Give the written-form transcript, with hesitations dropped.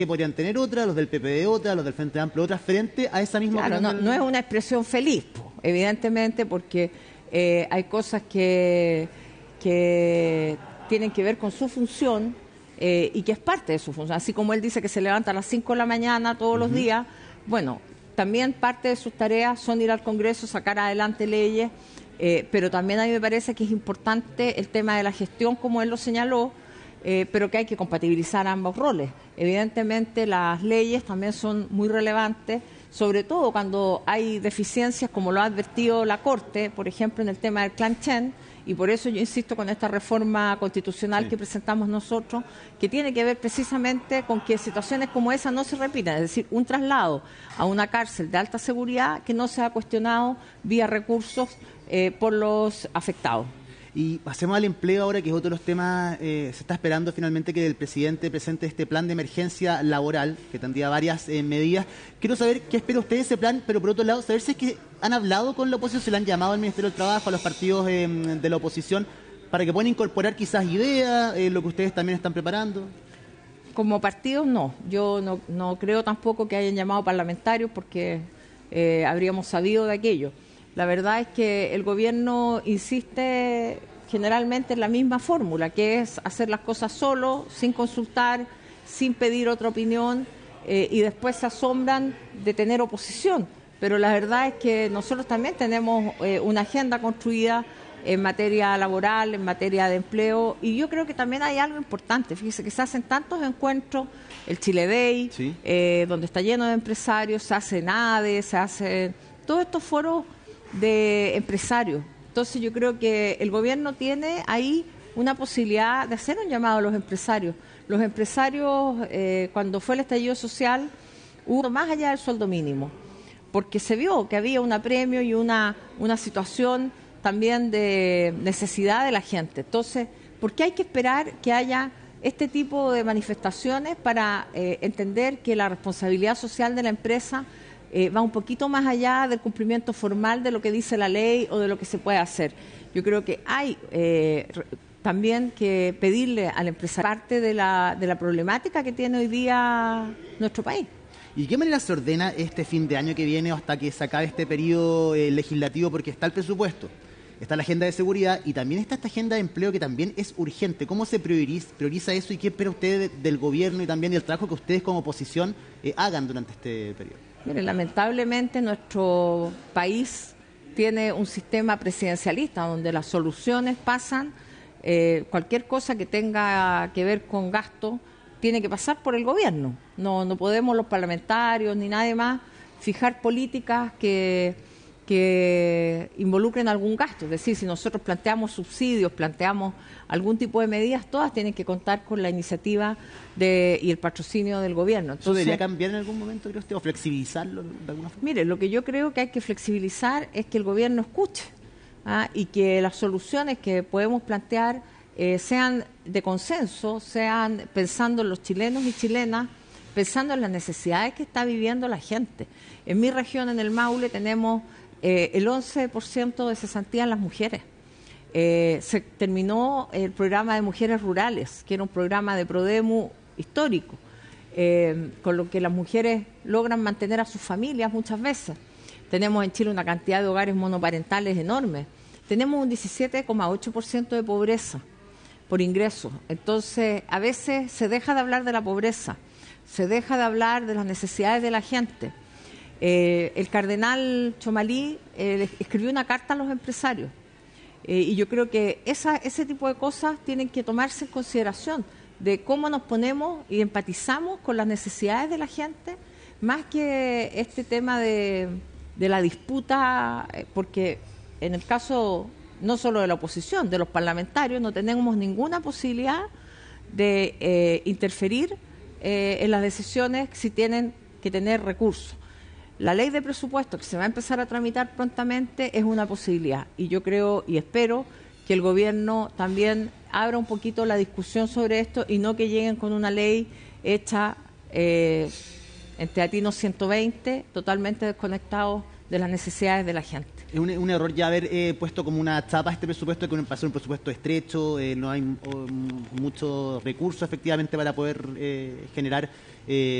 que podrían tener otra, los del PPD otra, los del Frente Amplio otra, frente a esa misma... Claro, no es una expresión feliz, evidentemente, porque hay cosas que tienen que ver con su función y que es parte de su función. Así como él dice que se levanta a las 5 de la mañana todos los días, bueno, también parte de sus tareas son ir al Congreso, sacar adelante leyes, pero también a mí me parece que es importante el tema de la gestión, como él lo señaló, pero que hay que compatibilizar ambos roles. Evidentemente las leyes también son muy relevantes, sobre todo cuando hay deficiencias, como lo ha advertido la Corte, por ejemplo, en el tema del Clan Chen, y por eso yo insisto con esta reforma constitucional que presentamos nosotros, que tiene que ver precisamente con que situaciones como esa no se repitan, es decir, un traslado a una cárcel de alta seguridad que no sea cuestionado vía recursos por los afectados. Y pasemos al empleo ahora, que es otro de los temas. Se está esperando finalmente que el presidente presente este plan de emergencia laboral, que tendría varias medidas. Quiero saber qué espera usted de ese plan, pero por otro lado, saber si es que han hablado con la oposición, se le han llamado al Ministerio del Trabajo, a los partidos de la oposición, para que puedan incorporar quizás ideas, lo que ustedes también están preparando. Como partidos, no. Yo no creo tampoco que hayan llamado parlamentarios, porque habríamos sabido de aquello. La verdad es que el gobierno insiste generalmente en la misma fórmula, que es hacer las cosas solo, sin consultar, sin pedir otra opinión, y después se asombran de tener oposición. Pero la verdad es que nosotros también tenemos una agenda construida en materia laboral, en materia de empleo, y yo creo que también hay algo importante. Fíjese que se hacen tantos encuentros, el Chile Day, sí, donde está lleno de empresarios, se hacen ADE, se hacen todos estos foros de empresarios. Entonces yo creo que el gobierno tiene ahí una posibilidad de hacer un llamado a los empresarios. Los empresarios, cuando fue el estallido social, hubo más allá del sueldo mínimo, porque se vio que había un apremio y una situación también de necesidad de la gente. Entonces, ¿por qué hay que esperar que haya este tipo de manifestaciones para entender que la responsabilidad social de la empresa va un poquito más allá del cumplimiento formal de lo que dice la ley o de lo que se puede hacer? Yo creo que hay también que pedirle al empresario parte de la problemática que tiene hoy día nuestro país. ¿Y de qué manera se ordena este fin de año que viene hasta que se acabe este periodo legislativo? Porque está el presupuesto, está la agenda de seguridad y también está esta agenda de empleo que también es urgente. ¿Cómo se prioriza eso y qué espera usted del gobierno y también del trabajo que ustedes como oposición hagan durante este periodo? Mire, lamentablemente nuestro país tiene un sistema presidencialista donde las soluciones pasan, cualquier cosa que tenga que ver con gasto tiene que pasar por el gobierno. No podemos los parlamentarios ni nadie más fijar políticas que involucren algún gasto. Es decir, si nosotros planteamos subsidios, planteamos algún tipo de medidas, todas tienen que contar con la iniciativa y el patrocinio del gobierno. Entonces, ¿eso debería cambiar en algún momento, cree usted, o flexibilizarlo de alguna forma? Mire, lo que yo creo que hay que flexibilizar es que el gobierno escuche y que las soluciones que podemos plantear sean de consenso, sean pensando en los chilenos y chilenas, pensando en las necesidades que está viviendo la gente. En mi región, en el Maule, tenemos el 11% de cesantía en las mujeres. Se terminó el programa de mujeres rurales, que era un programa de Prodemu histórico, con lo que las mujeres logran mantener a sus familias muchas veces. Tenemos en Chile una cantidad de hogares monoparentales enormes. Tenemos un 17,8% de pobreza por ingresos. Entonces, a veces se deja de hablar de la pobreza, se deja de hablar de las necesidades de la gente. El cardenal Chomalí escribió una carta a los empresarios y yo creo que ese tipo de cosas tienen que tomarse en consideración, de cómo nos ponemos y empatizamos con las necesidades de la gente, más que este tema de la disputa, porque en el caso no solo de la oposición, de los parlamentarios, no tenemos ninguna posibilidad de interferir en las decisiones si tienen que tener recursos. La ley de presupuesto que se va a empezar a tramitar prontamente es una posibilidad y yo creo y espero que el gobierno también abra un poquito la discusión sobre esto y no que lleguen con una ley hecha en Teatinos 120, totalmente desconectados de las necesidades de la gente. Es un error ya haber puesto como una chapa este presupuesto, que pasó un presupuesto estrecho, no hay muchos recursos efectivamente para poder generar